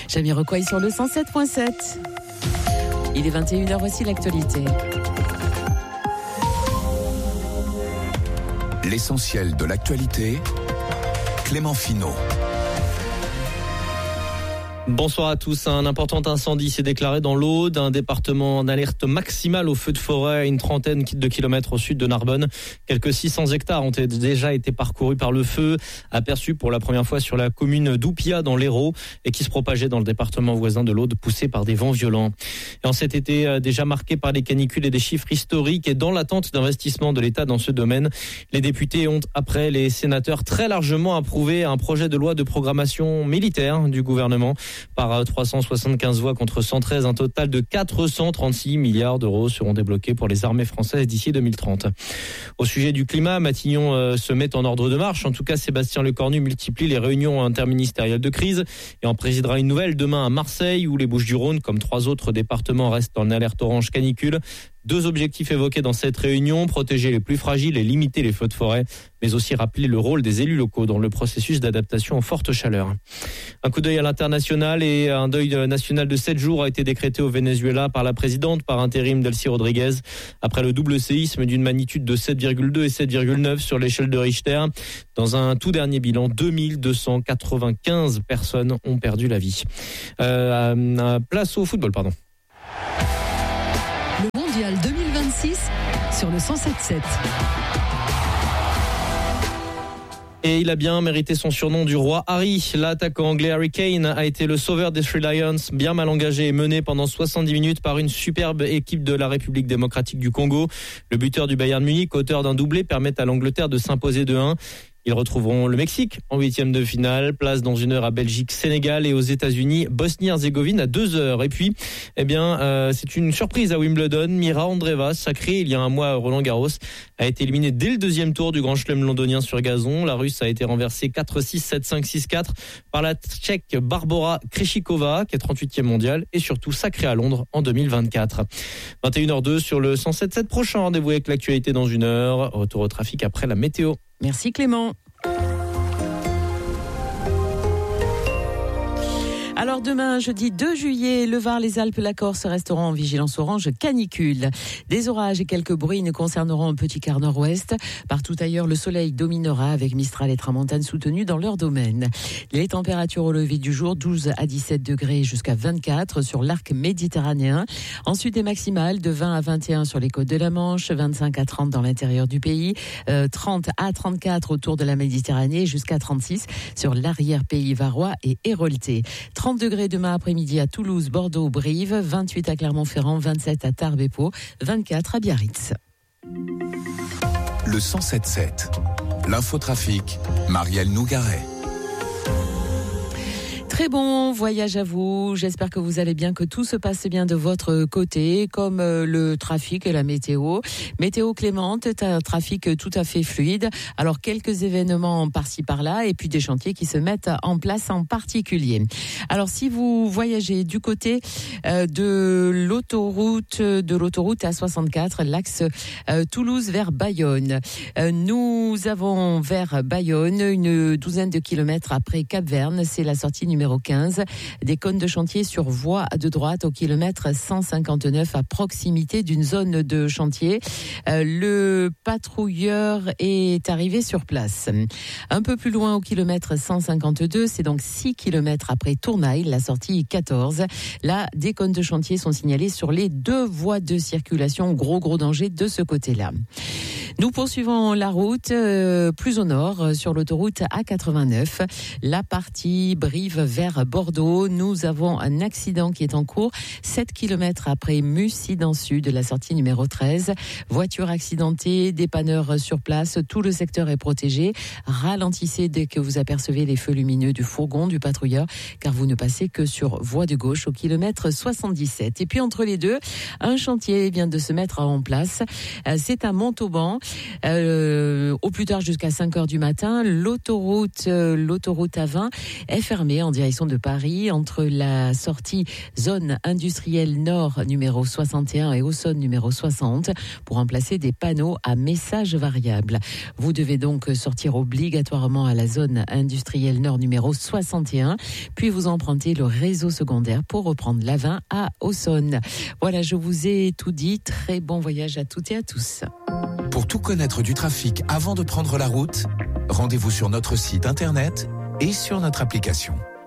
Jamiroquai sur le 107.7. Il est 21h, voici l'actualité. L'essentiel de l'actualité, Clément Finot. Bonsoir à tous. Un important incendie s'est déclaré dans l'Aude, un département en alerte maximale au feu de forêt à une trentaine de kilomètres au sud de Narbonne. Quelques 600 hectares ont déjà été parcourus par le feu, aperçu pour la première fois sur la commune d'Oupia dans l'Hérault et qui se propageait dans le département voisin de l'Aude, poussé par des vents violents. Et en cet été déjà marqué par les canicules et des chiffres historiques et dans l'attente d'investissement de l'État dans ce domaine, les députés ont, après les sénateurs, très largement approuvé un projet de loi de programmation militaire du gouvernement. Par 375 voix contre 113, un total de 436 milliards d'euros seront débloqués pour les armées françaises d'ici 2030. Au sujet du climat, Matignon se met en ordre de marche. En tout cas, Sébastien Lecornu multiplie les réunions interministérielles de crise et en présidera une nouvelle demain à Marseille où les Bouches-du-Rhône, comme 3 autres départements, restent en alerte orange canicule. 2 objectifs évoqués dans cette réunion, protéger les plus fragiles et limiter les feux de forêt, mais aussi rappeler le rôle des élus locaux dans le processus d'adaptation aux fortes chaleurs. Un coup d'œil à l'international et un deuil national de 7 jours a été décrété au Venezuela par la présidente par intérim Delcy Rodriguez après le double séisme d'une magnitude de 7,2 et 7,9 sur l'échelle de Richter. Dans un tout dernier bilan, 2295 personnes ont perdu la vie. Place au football, pardon. Le Mondial 2026 sur le 107.7. Et il a bien mérité son surnom du roi Harry. L'attaquant anglais Harry Kane a été le sauveur des Three Lions, bien mal engagé et mené pendant 70 minutes par une superbe équipe de la République démocratique du Congo. Le buteur du Bayern Munich, auteur d'un doublé, permet à l'Angleterre de s'imposer 2-1. Ils retrouveront le Mexique en 8e de finale. Place dans 1 heure à Belgique, Sénégal et aux États-Unis, Bosnie-Herzégovine à 2h. Et puis, c'est une surprise à Wimbledon. Mira Andreeva, sacrée il y a un mois à Roland-Garros, a été éliminée dès le 2e tour du Grand Chelem londonien sur gazon. La Russe a été renversée 4-6, 7-5, 6-4 par la Tchèque Barbora Krejcikova, qui est 38e mondiale et surtout sacrée à Londres en 2024. 21h02 sur le 107.7. Prochain rendez-vous avec l'actualité dans 1 heure. Retour au trafic après la météo. Merci Clément. Alors demain, jeudi 2 juillet, le Var, les Alpes, la Corse resteront en vigilance orange canicule. Des orages et quelques bruits nous concerneront un petit quart nord-ouest. Partout ailleurs, le soleil dominera avec Mistral et Tramontane soutenus dans leur domaine. Les températures au lever du jour, 12 à 17 degrés jusqu'à 24 sur l'arc méditerranéen. Ensuite, des maximales de 20 à 21 sur les côtes de la Manche, 25 à 30 dans l'intérieur du pays, 30 à 34 autour de la Méditerranée, jusqu'à 36 sur l'arrière-pays varois et héroltais. 30 degrés demain après-midi à Toulouse, Bordeaux, Brive, 28 à Clermont-Ferrand, 27 à Tarbes et Pau, 24 à Biarritz. Le 107.7, l'infotrafic, Marielle Nougaret. Très bon voyage à vous. J'espère que vous allez bien, que tout se passe bien de votre côté, comme le trafic et la météo. Météo clémente, un trafic tout à fait fluide. Alors, quelques événements par-ci par-là et puis des chantiers qui se mettent en place en particulier. Alors, si vous voyagez du côté de l'autoroute A64, l'axe Toulouse vers Bayonne, nous avons vers Bayonne une douzaine de kilomètres après Cap-Verne. C'est la sortie numéro 15, des cônes de chantier sur voie de droite au kilomètre 159 à proximité d'une zone de chantier. Le patrouilleur est arrivé sur place. Un peu plus loin au kilomètre 152, c'est donc 6 kilomètres après Tournail, la sortie 14. Là, des cônes de chantier sont signalés sur les 2 voies de circulation. Gros danger de ce côté-là. Nous poursuivons la route plus au nord sur l'autoroute A89, la partie Brive vers Bordeaux. Nous avons un accident qui est en cours, 7 km après Mussy dans Sud, la sortie numéro 13. Voiture accidentée, dépanneur sur place, tout le secteur est protégé. Ralentissez dès que vous apercevez les feux lumineux du fourgon du patrouilleur, car vous ne passez que sur voie de gauche au kilomètre 77. Et puis entre les deux, un chantier vient de se mettre en place. C'est à Montauban. Au plus tard jusqu'à 5h du matin, l'autoroute A20 est fermée en direction de Paris entre la sortie zone industrielle nord numéro 61 et Auxonne numéro 60 pour remplacer des panneaux à messages variables. Vous devez donc sortir obligatoirement à la zone industrielle nord numéro 61, puis vous empruntez le réseau secondaire pour reprendre l'A20 à Auxonne. Voilà, je vous ai tout dit. Très bon voyage à toutes et à tous. Pour tout connaître du trafic avant de prendre la route, rendez-vous sur notre site internet et sur notre application.